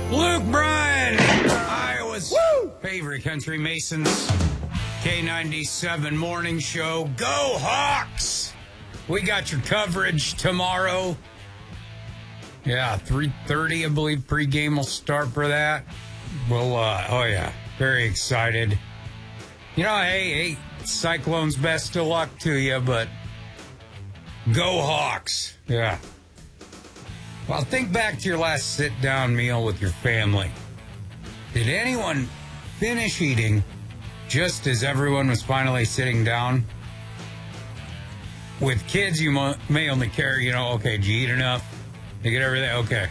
Luke Bryan, Iowa's favorite country Masons, K97 morning show. Go Hawks! We got your coverage tomorrow. Yeah, 3:30, I believe, pregame will start for that. Well, very excited. You know, hey, Cyclones, best of luck to you, but go Hawks. Yeah. Well, think back to your last sit-down meal with your family. Did anyone finish eating just as everyone was finally sitting down? With kids, you may only care, okay, did you eat enough? Did you get everything? Okay.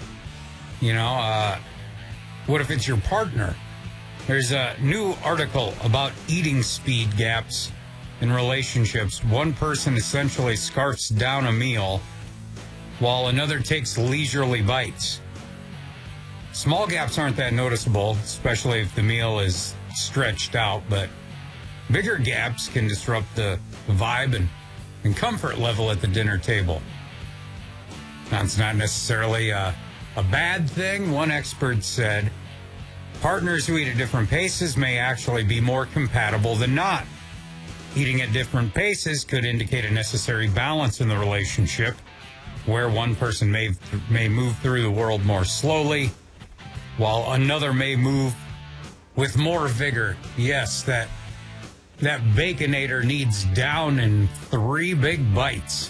What if it's your partner? There's a new article about eating speed gaps in relationships. One person essentially scarfs down a meal while another takes leisurely bites. Small gaps aren't that noticeable, especially if the meal is stretched out, but bigger gaps can disrupt the vibe and comfort level at the dinner table. Now, it's not necessarily a bad thing. One expert said, partners who eat at different paces may actually be more compatible than not. Eating at different paces could indicate a necessary balance in the relationship, where one person may move through the world more slowly, while another may move with more vigor. Yes, that Baconator needs down in 3 big bites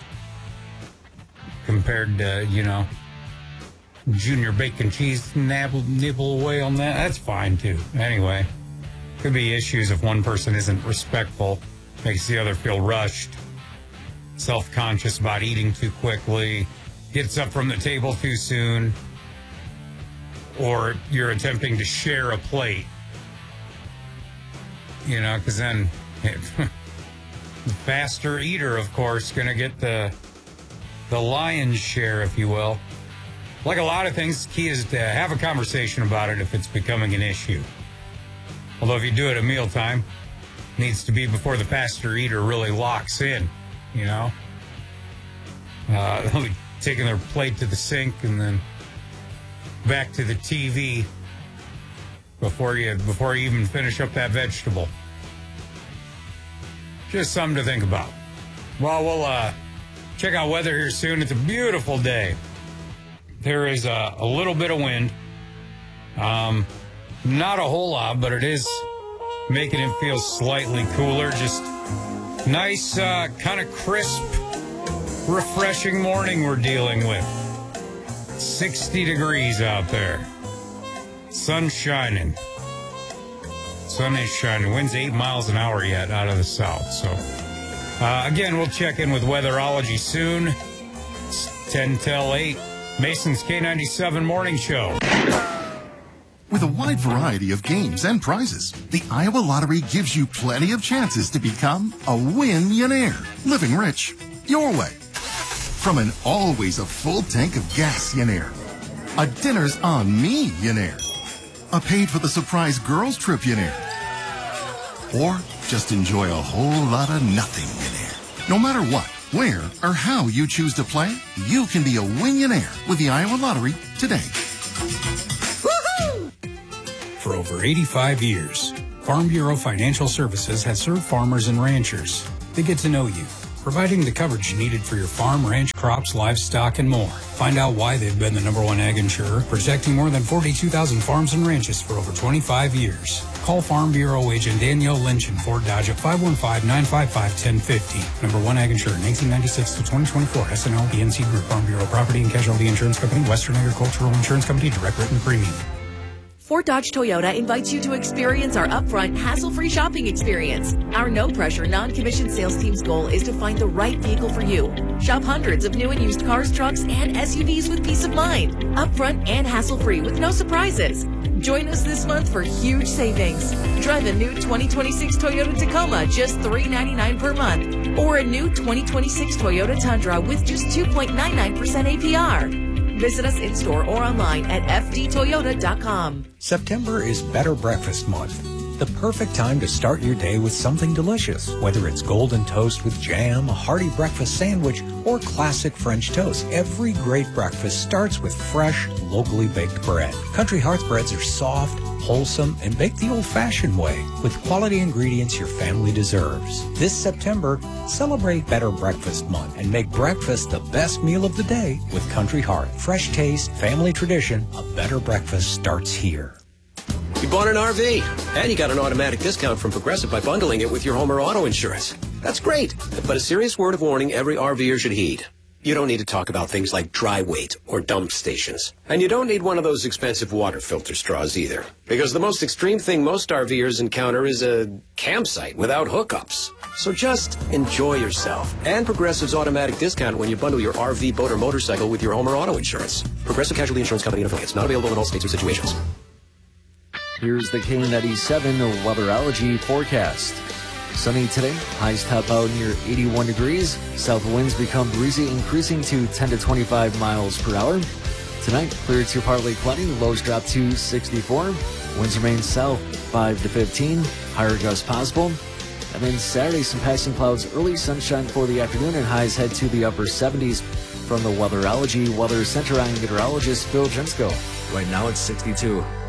compared to, Junior Bacon Cheese nibble away on that. That's fine, too. Anyway, could be issues if one person isn't respectful, makes the other feel rushed, self-conscious about eating too quickly, gets up from the table too soon, or you're attempting to share a plate. Because then the faster eater, of course, going to get the lion's share, if you will. Like a lot of things, the key is to have a conversation about it if it's becoming an issue. Although if you do it at mealtime, it needs to be before the faster eater really locks in. Taking their plate to the sink and then back to the TV before you even finish up that vegetable. Just something to think about. Well, we'll check out weather here soon. It's a beautiful day. There is a little bit of wind. Not a whole lot, but it is making it feel slightly cooler. Just nice, kind of crisp, refreshing morning we're dealing with. 60 degrees out there. Sun's shining. Sun is shining. Wind's 8 miles an hour yet out of the south. So, again, we'll check in with Weatherology soon. It's 10 till 8. Mason's K97 Morning Show. With a wide variety of games and prizes, the Iowa Lottery gives you plenty of chances to become a win-millionaire, living rich your way. From an always a full tank of gas-millionaire, a dinner's on me-millionaire, a paid for the surprise girls trip-millionaire, or just enjoy a whole lot of nothing-millionaire. No matter what, where, or how you choose to play, you can be a win-millionaire with the Iowa Lottery today. For over 85 years, Farm Bureau Financial Services has served farmers and ranchers. They get to know you, providing the coverage needed for your farm, ranch, crops, livestock, and more. Find out why they've been the #1 ag insurer, protecting more than 42,000 farms and ranches for over 25 years. Call Farm Bureau agent Danielle Lynch in Fort Dodge at 515-955-1050. #1 ag insurer, 1996 to 2024. SNL PNC Group, Farm Bureau Property and Casualty Insurance Company, Western Agricultural Insurance Company, direct written premium. Fort Dodge Toyota invites you to experience our upfront, hassle-free shopping experience. Our no-pressure, non-commissioned sales team's goal is to find the right vehicle for you. Shop hundreds of new and used cars, trucks, and SUVs with peace of mind. Upfront and hassle-free with no surprises. Join us this month for huge savings. Drive a new 2026 Toyota Tacoma, just $399 per month. Or a new 2026 Toyota Tundra with just 2.99% APR. Visit us in-store or online at fdtoyota.com. September is Better Breakfast Month. The perfect time to start your day with something delicious, whether it's golden toast with jam, a hearty breakfast sandwich, or classic French toast. Every great breakfast starts with fresh, locally baked bread. Country Hearth breads are soft, wholesome, and baked the old-fashioned way with quality ingredients your family deserves. This September, celebrate Better Breakfast Month and make breakfast the best meal of the day with Country Hearth. Fresh taste, family tradition, a better breakfast starts here. You bought an RV, and you got an automatic discount from Progressive by bundling it with your home or auto insurance. That's great, but a serious word of warning every RVer should heed. You don't need to talk about things like dry weight or dump stations. And you don't need one of those expensive water filter straws either. Because the most extreme thing most RVers encounter is a campsite without hookups. So just enjoy yourself. And Progressive's automatic discount when you bundle your RV, boat, or motorcycle with your home or auto insurance. Progressive Casualty Insurance Company and affiliates. Not available in all states or situations. Here's the K97 weatherology forecast. Sunny today, highs top out near 81 degrees. South winds become breezy, increasing to 10 to 25 miles per hour. Tonight, clear to partly cloudy, lows drop to 64. Winds remain south 5 to 15, higher gusts possible. And then Saturday, some passing clouds, early sunshine for the afternoon, and highs head to the upper 70s. From the Weatherology Weather Center, I'm meteorologist Phil Jensko. Right now it's 62.